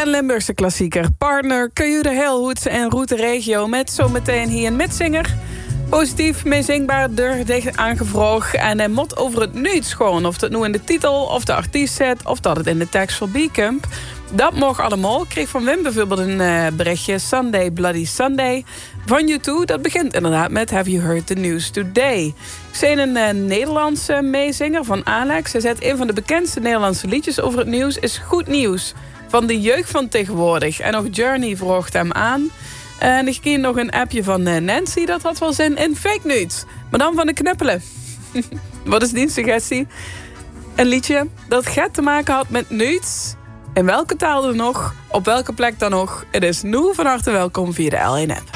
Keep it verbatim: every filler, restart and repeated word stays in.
En Limburgse klassieker Partner, Caillou de Heelhoeds en Route Regio... met zometeen hier een mitzinger. Positief, meezingbaar, durfdicht aangevraagd... en hij mot over het niets gewoon. Of het nu in de titel of de artiest zet... of dat het in de tekst voorbij komt. Dat mag allemaal. Ik kreeg van Wim bijvoorbeeld een uh, berichtje... Sunday Bloody Sunday van U twee. Dat begint inderdaad met Have You Heard the News Today. Ik zie een uh, Nederlandse meezinger van Alex. Hij zet een van de bekendste Nederlandse liedjes over het nieuws... is Goed Nieuws van de jeugd van tegenwoordig. En ook Journey vroeg hem aan... En ik kreeg nog een appje van Nancy, dat had wel zin in fake news. Maar dan van de knuppelen. Wat is die suggestie? Een liedje dat gaat te maken had met nudes. In welke taal dan nog, op welke plek dan nog. Het is nu van harte welkom via de L één app.